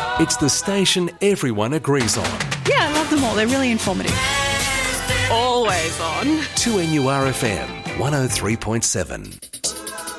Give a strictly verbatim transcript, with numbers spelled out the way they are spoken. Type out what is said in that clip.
It's the station everyone agrees on. Yeah, I love them all. They're really informative. Always on. two N U R F M, one oh three point seven.